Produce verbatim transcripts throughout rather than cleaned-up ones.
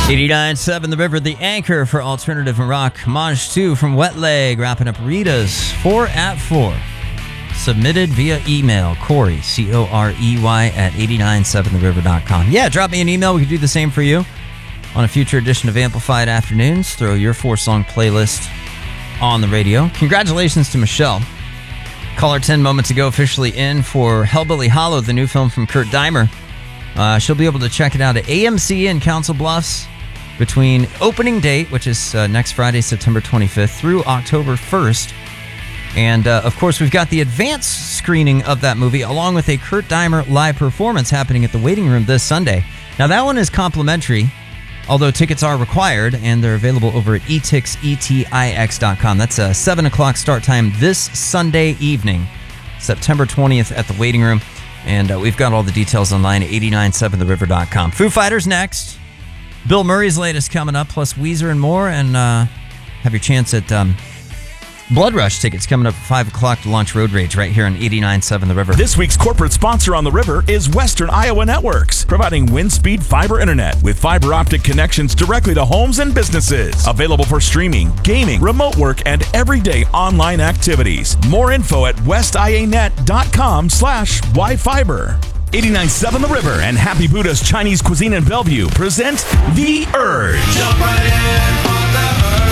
eighty-nine point seven The River, the anchor for alternative and rock. Maj two from Wet Leg, wrapping up Rita's four at four. Submitted via email, Corey, C O R E Y, at eight nine seven the river dot com. Yeah, drop me an email. We could do the same for you on a future edition of Amplified Afternoons. Throw your four-song playlist on the radio. Congratulations to Michelle. Caller ten moments ago, officially in for Hellbilly Hollow, the new film from Kurt Deimer. Uh, she'll be able to check it out at A M C in Council Bluffs between opening date, which is uh, next Friday, September twenty-fifth, through October first. And, uh, of course, we've got the advanced screening of that movie, along with a Kurt Deimer live performance happening at the Waiting Room this Sunday. Now, that one is complimentary, although tickets are required, and they're available over at e tix e t i x dot com. That's a seven o'clock start time this Sunday evening, September twentieth, at the Waiting Room. And uh, we've got all the details online at eight nine seven the river dot com. Foo Fighters next. Bill Murray's latest coming up, plus Weezer and more. And uh, have your chance at um, Blood Rush tickets coming up at five o'clock to launch Road Rage right here on eight nine seven The River. This week's corporate sponsor on The River is Western Iowa Networks, providing wind-speed fiber internet with fiber optic connections directly to homes and businesses. Available for streaming, gaming, remote work, and everyday online activities. More info at westianet.com slash yfiber. eight nine seven The River and Happy Buddha's Chinese Cuisine in Bellevue present The Urge. Jump right in for the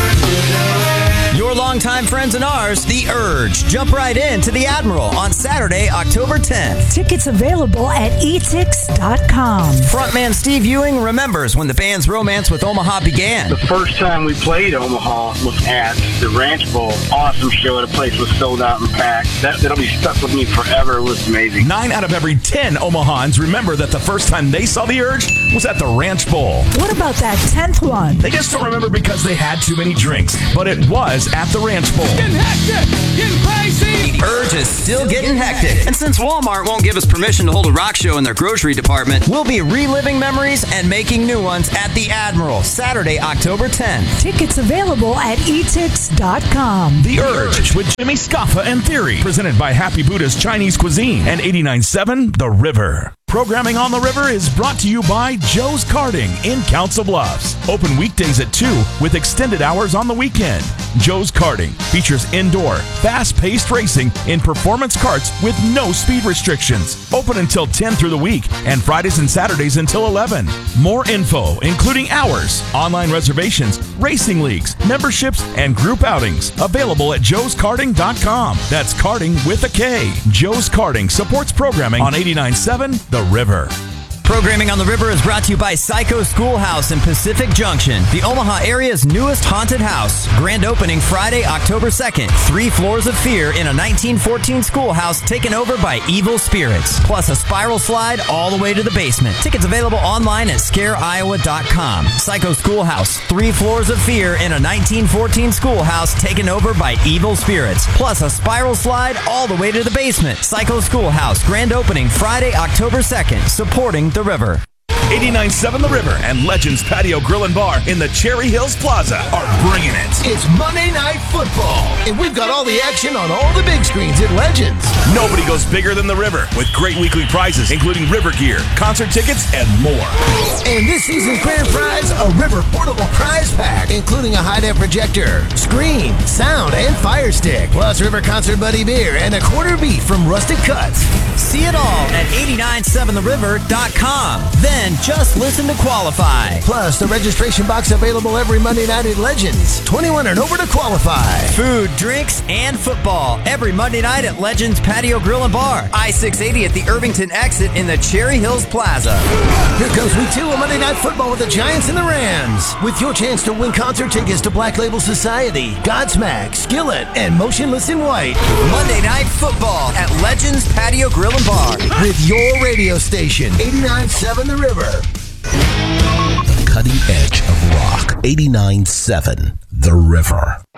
urge. Your longtime friends and ours, The Urge. Jump right in to the Admiral on Saturday, October tenth. Tickets available at e tix dot com. Frontman Steve Ewing remembers when the band's romance with Omaha began. The first time we played Omaha was at the Ranch Bowl. Awesome show. The place was sold out and packed. That, that'll be stuck with me forever. It was amazing. Nine out of every ten Omahans remember that the first time they saw The Urge was at the Ranch Bowl. What about that tenth one? They just don't remember because they had too many drinks, but it was at the Ranch Bowl. Getting hectic, getting crazy. The Urge is still getting hectic. And since Walmart won't give us permission to hold a rock show in their grocery department, we'll be reliving memories and making new ones at the Admiral, Saturday, October tenth. Tickets available at e tix dot com. The Urge with Jimmy Scoffa and Theory, presented by Happy Buddha's Chinese Cuisine and eight nine seven The River. Programming on The River is brought to you by Joe's Karting in Council Bluffs. Open weekdays at two with extended hours on the weekend. Joe's Karting features indoor, fast-paced racing in performance karts with no speed restrictions. Open until ten through the week and Fridays and Saturdays until eleven. More info, including hours, online reservations, racing leagues, memberships, and group outings, available at joes karting dot com. That's karting with a K. Joe's Karting supports programming on eight nine seven The River. Programming on The River is brought to you by Psycho Schoolhouse in Pacific Junction, the Omaha area's newest haunted house. Grand opening Friday, October second. Three floors of fear in a nineteen fourteen schoolhouse taken over by evil spirits. Plus a spiral slide all the way to the basement. Tickets available online at scare iowa dot com. Psycho Schoolhouse. Three floors of fear in a nineteen fourteen schoolhouse taken over by evil spirits. Plus a spiral slide all the way to the basement. Psycho Schoolhouse. Grand opening Friday, October second. Supporting The River. eight nine seven The River and Legends Patio Grill and Bar in the Cherry Hills Plaza are bringing it. It's Monday Night Football, and we've got all the action on all the big screens at Legends. Nobody goes bigger than The River, with great weekly prizes, including River gear, concert tickets, and more. And this season's grand prize, a River portable prize pack, including a high-def projector, screen, sound, and fire stick, plus River Concert Buddy beer and a quarter beef from Rustic Cuts. See it all at eight nine seven the river dot com. Then just listen to qualify. Plus, the registration box available every Monday night at Legends. twenty-one and over to qualify. Food, drinks, and football every Monday night at Legends Patio Grill and Bar. I six eighty at the Irvington exit in the Cherry Hills Plaza. Here comes week two of Monday Night Football with the Giants and the Rams. With your chance to win concert tickets to Black Label Society, Godsmack, Skillet, and Motionless in White. Monday Night Football at Legends Patio Grill and Bar. With your radio station, eight nine seven The River. The cutting edge of rock, eight nine seven The River.